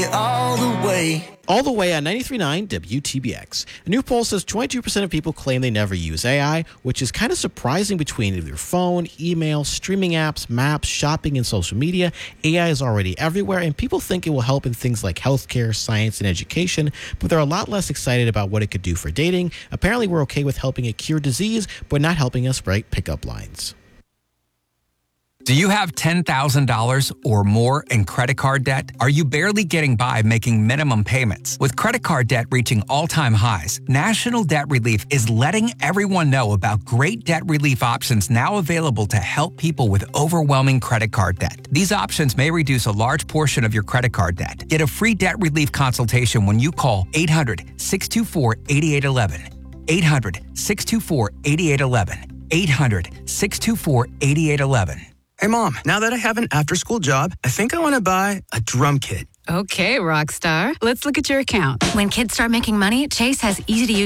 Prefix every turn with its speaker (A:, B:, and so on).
A: me all the way.
B: All the way on 93.9 WTBX. A new poll says 22% of people claim they never use AI, which is kind of surprising between your phone, email, streaming apps, maps, shopping, and social media. AI is already everywhere, and people think it will help in things like healthcare, science, and education, but they're a lot less excited about what it could do for dating. Apparently, we're okay with helping it cure disease, but not helping us write pickup lines.
C: Do you have $10,000 or more in credit card debt? Are you barely getting by making minimum payments? With credit card debt reaching all-time highs, National Debt Relief is letting everyone know about great debt relief options now available to help people with overwhelming credit card debt. These options may reduce a large portion of your credit card debt. Get a free debt relief consultation when you call 800-624-8811. 800-624-8811. 800-624-8811.
D: Hey, Mom, now that I have an after-school job, I think I want to buy a drum kit.
E: Okay, Rockstar. Let's look at your account.
F: When kids start making money, Chase has easy-to-use